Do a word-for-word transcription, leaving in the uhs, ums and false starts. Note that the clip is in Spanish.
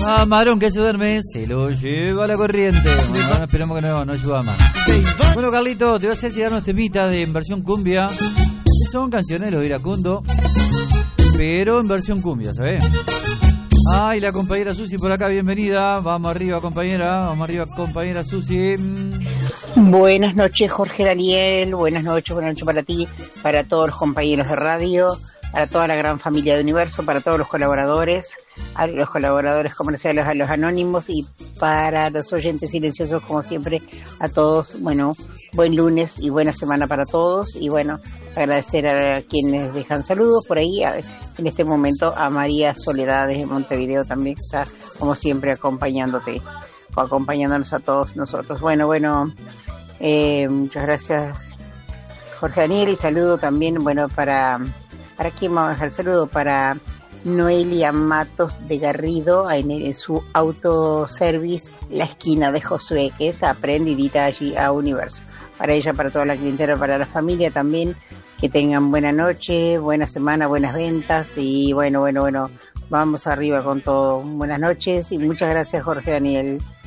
Ah, Marón que se duerme, se lo lleva la corriente. Bueno, ahora esperamos que no, no llueva más. Bueno, Carlito, te voy a hacer llegar unos temitas de en versión cumbia. Son canciones de los iracundos, pero en versión cumbia, ¿sabes? Ah, y la compañera Susi por acá, bienvenida. Vamos arriba, compañera. Vamos arriba, compañera Susi. Buenas noches, Jorge Daniel. Buenas noches, buenas noches para ti, para todos los compañeros de radio, para toda la gran familia de Universo, para todos los colaboradores, a los colaboradores comerciales, a los anónimos y para los oyentes silenciosos, como siempre, a todos. Bueno, buen lunes y buena semana para todos. Y bueno, agradecer a quienes dejan saludos por ahí. A, en este momento a María Soledad desde Montevideo también, que está como siempre acompañándote o acompañándonos a todos nosotros. Bueno, bueno, eh, muchas gracias, Jorge Daniel, y saludo también, bueno, para... ¿Para quién vamos a dejar saludo? Para Noelia Matos de Garrido, en, en su autoservice, la esquina de Josué, que está prendidita allí a Universo. Para ella, para toda la clientela, para la familia también, que tengan buena noche, buena semana, buenas ventas y bueno, bueno, bueno, vamos arriba con todo. Buenas noches y muchas gracias, Jorge Daniel.